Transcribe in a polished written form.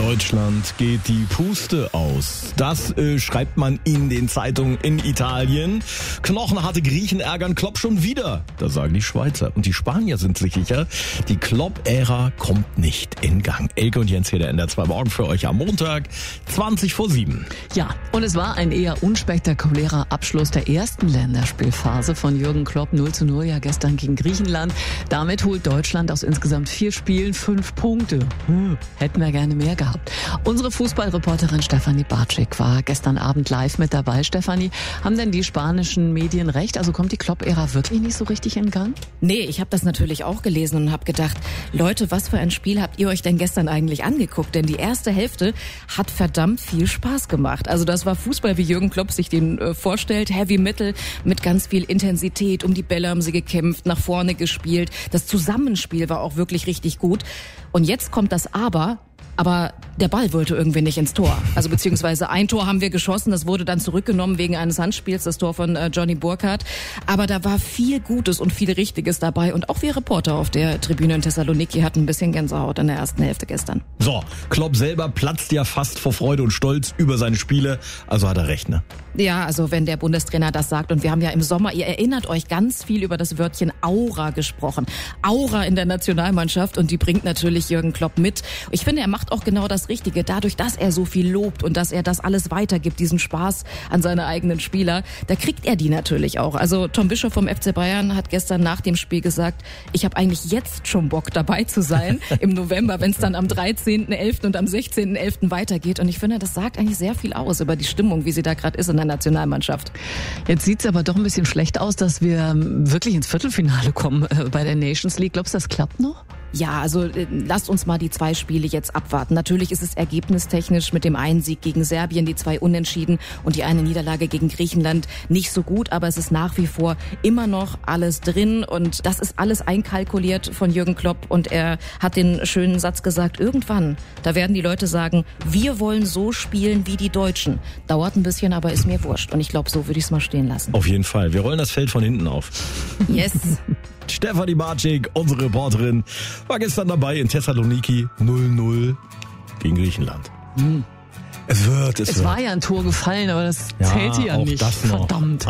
Deutschland geht die Puste aus. Das schreibt man in den Zeitungen in Italien. Knochenharte Griechen ärgern Klopp schon wieder. Das sagen die Schweizer. Und die Spanier sind sich sicher, die Klopp-Ära kommt nicht in Gang. Elke und Jens hier, der NDR 2 Morgen für euch am Montag, 20:07. Ja, und es war ein eher unspektakulärer Abschluss der ersten Länderspielphase von Jürgen Klopp. 0:0 ja gestern gegen Griechenland. Damit holt Deutschland aus insgesamt 4 Spielen 5 Punkte. Hätten wir gerne mehr gehabt. Unsere Fußballreporterin Stefanie Bartschik war gestern Abend live mit dabei. Stefanie, haben denn die spanischen Medien recht? Also kommt die Klopp-Ära wirklich nicht so richtig in Gang? Nee, ich habe das natürlich auch gelesen und habe gedacht, Leute, was für ein Spiel habt ihr euch denn gestern eigentlich angeguckt? Denn die erste Hälfte hat verdammt viel Spaß gemacht. Also das war Fußball, wie Jürgen Klopp sich den vorstellt. Heavy Metal mit ganz viel Intensität. Um die Bälle haben sie gekämpft, nach vorne gespielt. Das Zusammenspiel war auch wirklich richtig gut. Und jetzt kommt das Aber der Ball wollte irgendwie nicht ins Tor. Also beziehungsweise ein Tor haben wir geschossen, das wurde dann zurückgenommen wegen eines Handspiels, das Tor von Johnny Burkhardt. Aber da war viel Gutes und viel Richtiges dabei. Und auch wir Reporter auf der Tribüne in Thessaloniki hatten ein bisschen Gänsehaut in der ersten Hälfte gestern. So, Klopp selber platzt ja fast vor Freude und Stolz über seine Spiele. Also hat er recht, ne? Ja, also wenn der Bundestrainer das sagt. Und wir haben ja im Sommer, ihr erinnert euch, ganz viel über das Wörtchen Aura gesprochen. Aura in der Nationalmannschaft, und die bringt natürlich Jürgen Klopp mit. Ich finde, er macht auch genau das Richtige. Dadurch, dass er so viel lobt und dass er das alles weitergibt, diesen Spaß an seine eigenen Spieler, da kriegt er die natürlich auch. Also Tom Bischoff vom FC Bayern hat gestern nach dem Spiel gesagt, ich habe eigentlich jetzt schon Bock dabei zu sein im November, wenn es dann am 13.11. und am 16.11. weitergeht. Und ich finde, das sagt eigentlich sehr viel aus über die Stimmung, wie sie da gerade ist in der Nationalmannschaft. Jetzt sieht es aber doch ein bisschen schlecht aus, dass wir wirklich ins Viertelfinale kommen bei der Nations League. Glaubst du, das klappt noch? Ja, also lasst uns mal die 2 Spiele jetzt abwarten. Natürlich ist es ergebnistechnisch mit dem einen Sieg gegen Serbien, die 2 Unentschieden und die eine Niederlage gegen Griechenland nicht so gut, aber es ist nach wie vor immer noch alles drin, und das ist alles einkalkuliert von Jürgen Klopp, und er hat den schönen Satz gesagt, irgendwann, da werden die Leute sagen, wir wollen so spielen wie die Deutschen. Dauert ein bisschen, aber ist mir wurscht, und ich glaube, so würde ich es mal stehen lassen. Auf jeden Fall. Wir rollen das Feld von hinten auf. Yes. Stefanie Bartschik, unsere Reporterin, war gestern dabei in Thessaloniki 0:0 gegen Griechenland. Es war ja ein Tor gefallen, aber das zählte ja auch nicht. Das noch. Verdammt.